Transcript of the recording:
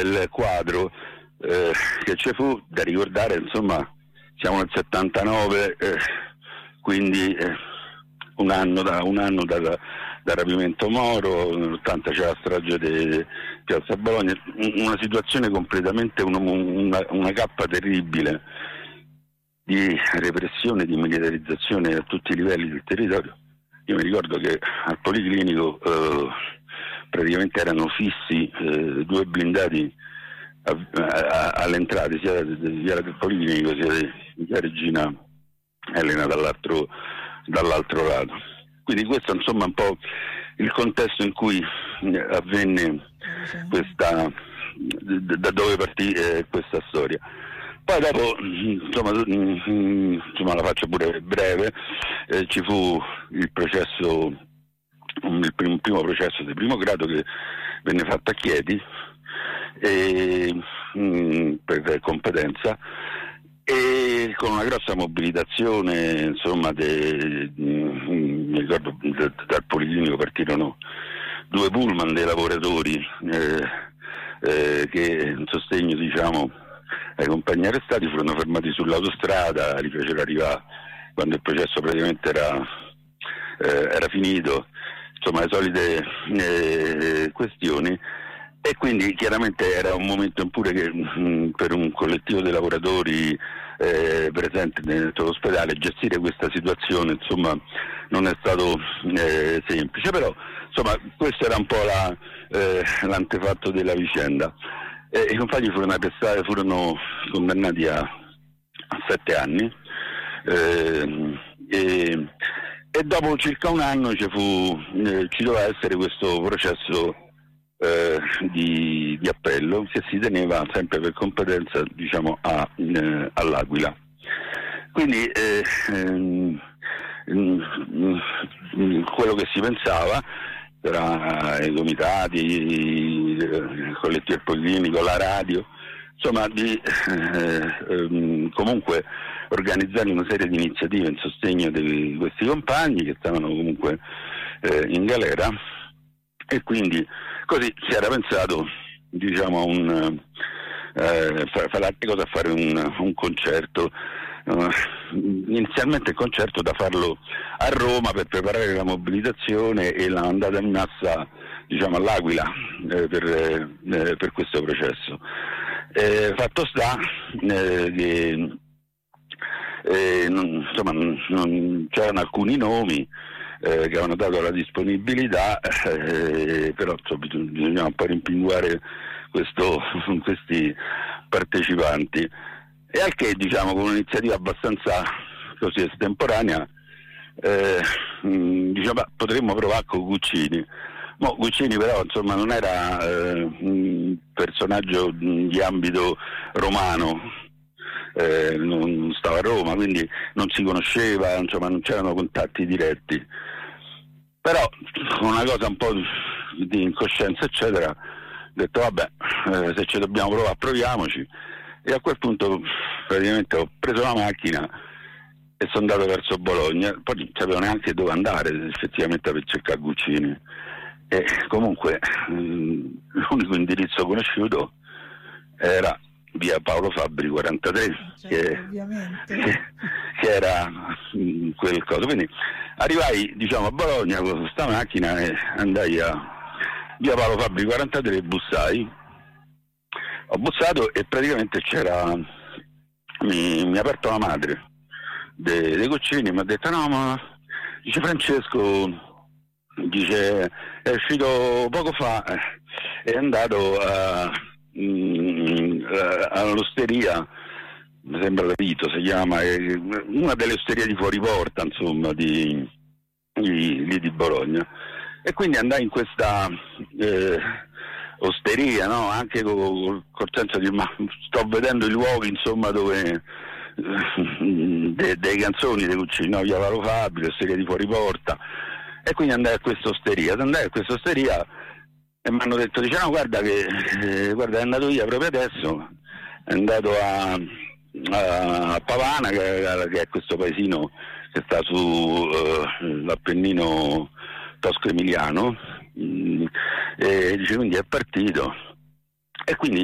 del quadro che ci fu, da ricordare, insomma, siamo nel 79, quindi un anno dal rapimento Moro, nell'80 c'è la strage di Piazza Bologna, una situazione completamente, una cappa terribile di repressione, di militarizzazione a tutti i livelli del territorio. Io mi ricordo che al Policlinico praticamente erano fissi 2 blindati alle entrate, sia del Policlinico sia di via Regina Elena dall'altro lato. Quindi questo insomma un po' il contesto in cui avvenne questa, da dove partì questa storia. Poi dopo, insomma la faccio pure breve, ci fu il processo, il primo processo di primo grado che venne fatto a Chieti per competenza, e con una grossa mobilitazione, insomma, mi ricordo dal Policlinico partirono 2 pullman dei lavoratori che in sostegno, diciamo, ai compagni arrestati furono fermati sull'autostrada, li fecero arrivare quando il processo praticamente era finito, insomma le solite questioni. E quindi chiaramente era un momento pure che per un collettivo di lavoratori presenti dentro l'ospedale gestire questa situazione, insomma, non è stato semplice, però insomma questo era un po' l'antefatto della vicenda. I compagni furono condannati a 7 anni e dopo circa un anno ci doveva essere questo processo di appello che si teneva sempre per competenza, diciamo, all'Aquila. Quindi quello che si pensava tra i comitati, il collettivo Policlinico, la radio, insomma, di comunque organizzare una serie di iniziative in sostegno di questi compagni che stavano comunque in galera, e quindi così si era pensato, diciamo, a fare un concerto, inizialmente il concerto da farlo a Roma per preparare la mobilitazione e l'andata in massa, diciamo, all'Aquila per questo processo. Fatto sta che insomma non c'erano alcuni nomi che avevano dato la disponibilità, però insomma, bisognava un po' rimpinguare questi partecipanti, e al che, diciamo, con un'iniziativa abbastanza così estemporanea diciamo, potremmo provare con Guccini. Guccini però, insomma, non era un personaggio di ambito romano, non stava a Roma, quindi non si conosceva, insomma non c'erano contatti diretti, però con una cosa un po' di incoscienza eccetera ho detto vabbè, se ci dobbiamo provare proviamoci, e a quel punto praticamente ho preso la macchina e sono andato verso Bologna. Poi non sapevo neanche dove andare effettivamente per cercare Guccini, e comunque l'unico indirizzo conosciuto era via Paolo Fabbri 43, che era quel coso. Quindi arrivai, diciamo, a Bologna con questa macchina e andai a via Paolo Fabbri 43 e bussai. Ho bussato e praticamente mi ha aperto la madre dei Guccini, mi ha detto no, ma dice Francesco, dice è uscito poco fa, è andato all'osteria, mi sembra la Vito si chiama, una delle osterie di fuori porta, insomma, di Bologna, e quindi andai in questa osteria, no? Anche col senso di ma sto vedendo i luoghi, insomma, dove dei canzoni dei Guccini, no? Via Paolo Fabbri, osteria di fuori porta, e quindi andai a questa osteria e mi hanno detto, dice no, guarda che guarda, è andato via proprio adesso, è andato a Pavana, che è questo paesino che sta su l'Appennino tosco-emiliano, e dice quindi è partito, e quindi